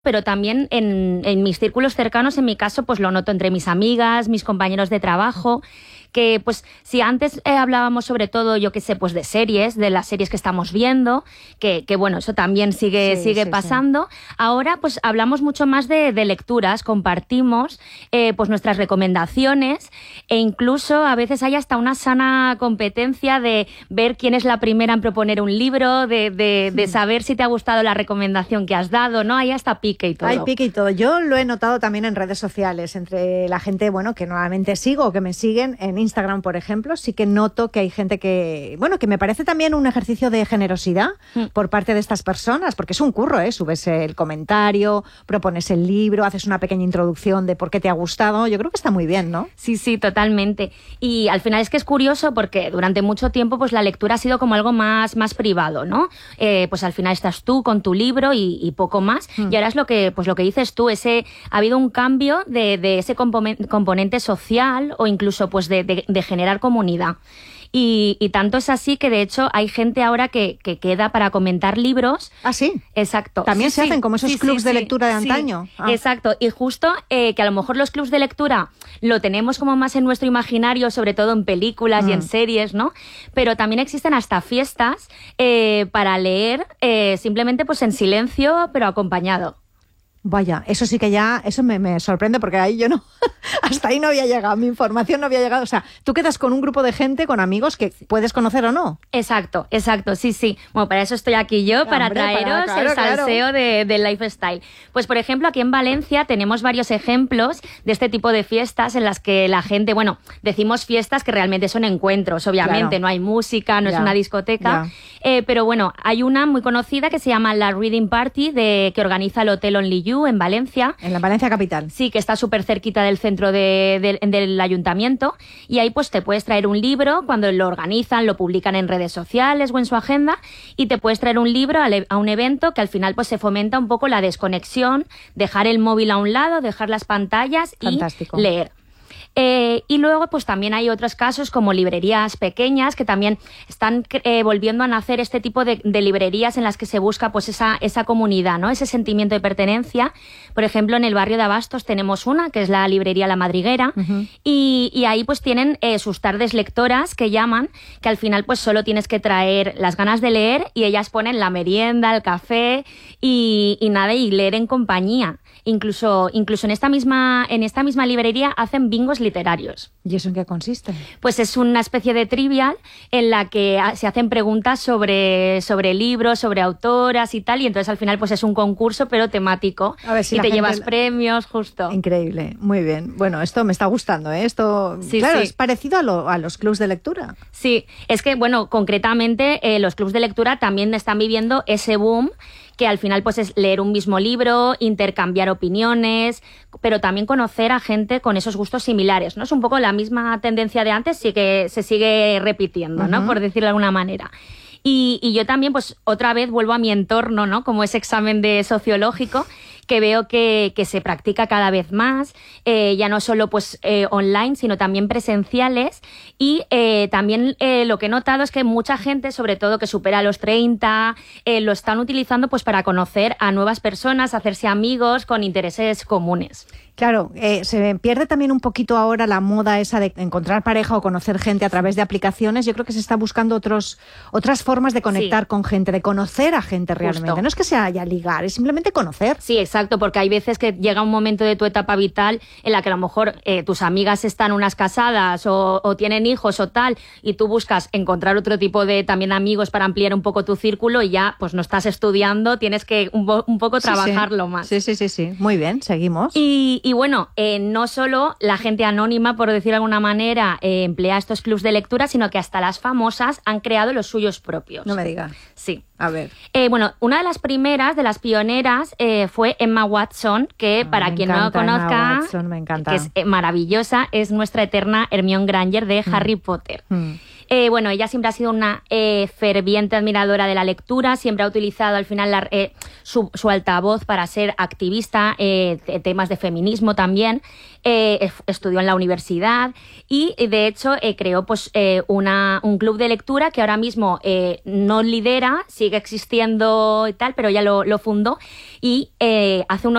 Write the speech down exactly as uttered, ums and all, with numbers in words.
pero también en, en mis círculos cercanos, en mi caso, pues lo noto entre mis amigas, mis compañeros de trabajo, que pues si antes eh, hablábamos sobre todo, yo qué sé, pues de series, de las series que estamos viendo, que, que bueno, eso también sigue, sí, sigue sí, pasando. Sí. Ahora pues hablamos mucho más de, de lecturas, compartimos eh, pues nuestras recomendaciones e incluso a veces hay hasta una sana competencia de ver quién es la primera en proponer un libro, de, de, de saber si te ha gustado la recomendación que has dado, ¿no? Hay hasta pique y todo. Hay pique y todo. Yo lo he notado también en redes sociales, entre la gente, bueno, que normalmente sigo o que me siguen en Instagram, por ejemplo, sí que noto que hay gente que, bueno, que me parece también un ejercicio de generosidad mm. por parte de estas personas, porque es un curro, ¿eh? Subes el comentario, propones el libro, haces una pequeña introducción de por qué te ha gustado. Yo creo que está muy bien, ¿no? Sí, sí, totalmente. Y al final es que es curioso porque durante mucho tiempo pues la lectura ha sido como algo más, más privado, ¿no? Eh, pues al final estás tú con tu libro y, y poco más. Mm. Y ahora es lo que, pues lo que dices tú, ese, ha habido un cambio de, de ese componente, componente social o incluso pues de De, de generar comunidad. Y, y tanto es así que, de hecho, hay gente ahora que, que queda para comentar libros. ¿Ah, sí? Exacto. También sí, se sí. hacen como esos sí, clubs sí, de sí, lectura de antaño. Sí. Ah. Exacto. Y justo eh, que a lo mejor los clubs de lectura lo tenemos como más en nuestro imaginario, sobre todo en películas mm. y en series, ¿no? Pero también existen hasta fiestas eh, para leer eh, simplemente pues en silencio, pero acompañado. Vaya, eso sí que ya, eso me, me sorprende porque ahí yo no, hasta ahí no había llegado, mi información no había llegado. O sea, tú quedas con un grupo de gente, con amigos que puedes conocer o no. Exacto, exacto, sí, sí. Bueno, para eso estoy aquí yo, para Hombre, traeros para, claro, el salseo claro. de, del lifestyle. Pues, por ejemplo, aquí en Valencia tenemos varios ejemplos de este tipo de fiestas en las que la gente, bueno, decimos fiestas que realmente son encuentros, obviamente, claro. No hay música, no ya. Es una discoteca, eh, pero bueno, hay una muy conocida que se llama la Reading Party, de, que organiza el Hotel Only You en Valencia. En la Valencia capital. Sí, que está súper cerquita del centro de, de, del ayuntamiento, y ahí pues te puedes traer un libro cuando lo organizan, lo publican en redes sociales o en su agenda, y te puedes traer un libro a, le, a un evento que al final pues se fomenta un poco la desconexión, dejar el móvil a un lado, dejar las pantallas Fantástico. Y leer. Eh, y luego pues también hay otros casos como librerías pequeñas que también están eh, volviendo a nacer este tipo de, de librerías en las que se busca pues esa, esa comunidad, ¿no? Ese sentimiento de pertenencia. Por ejemplo, en el barrio de Abastos tenemos una que es la librería La Madriguera, uh-huh. y, y ahí pues tienen eh, sus tardes lectoras que llaman, que al final pues solo tienes que traer las ganas de leer y ellas ponen la merienda, el café y, y nada, y leer en compañía. Incluso, incluso en esta misma, en esta misma librería hacen bingos literarios. ¿Y eso en qué consiste? Pues es una especie de trivial en la que se hacen preguntas sobre, sobre libros, sobre autoras y tal, y entonces al final pues es un concurso pero temático. A ver si y te gente... llevas premios, justo. Increíble, muy bien. Bueno, esto me está gustando, ¿eh? Esto, sí, claro, sí. Es parecido a, lo, a los clubs de lectura. Sí, es que, bueno, concretamente eh, los clubs de lectura también están viviendo ese boom que al final pues es leer un mismo libro, intercambiar opiniones, pero también conocer a gente con esos gustos similares, ¿no? Es un poco la misma tendencia de antes, sí que se sigue repitiendo, ¿no? Uh-huh. Por decirlo de alguna manera. Y, y yo también, pues, otra vez vuelvo a mi entorno, ¿no? Como ese examen de sociológico, que veo que, que se practica cada vez más, eh, ya no solo pues eh, online, sino también presenciales. Y eh, también eh, lo que he notado es que mucha gente, sobre todo que supera los treinta, eh, lo están utilizando pues para conocer a nuevas personas, hacerse amigos con intereses comunes. Claro, eh, se pierde también un poquito ahora la moda esa de encontrar pareja o conocer gente a través de aplicaciones. Yo creo que se está buscando otros, otras formas de conectar sí. con gente, de conocer a gente realmente. Justo. No es que sea ya ligar, es simplemente conocer. Sí, exacto, porque hay veces que llega un momento de tu etapa vital en la que a lo mejor eh, tus amigas están unas casadas o, o tienen hijos o tal, y tú buscas encontrar otro tipo de también amigos para ampliar un poco tu círculo y ya pues no estás estudiando, tienes que un, un poco trabajarlo sí, sí. más. Sí, sí, sí, sí. Muy bien, seguimos. Y, y bueno, eh, no solo la gente anónima, por decir de alguna manera, eh, emplea estos clubs de lectura, sino que hasta las famosas han creado los suyos propios. No me digas. Sí. A ver. Eh, bueno, una de las primeras, de las pioneras, eh, fue Emma Watson, que para me quien no lo conozca, Emma Watson, me encanta. que es eh, maravillosa, es nuestra eterna Hermione Granger de mm. Harry Potter. Mm. Eh, bueno, ella siempre ha sido una eh, ferviente admiradora de la lectura, siempre ha utilizado al final la, eh, su, su altavoz para ser activista, eh, de temas de feminismo también, eh, estudió en la universidad y de hecho eh, creó pues, eh, una, un club de lectura que ahora mismo eh, no lidera, sigue existiendo y tal, pero ella lo, lo fundó y eh, hace unos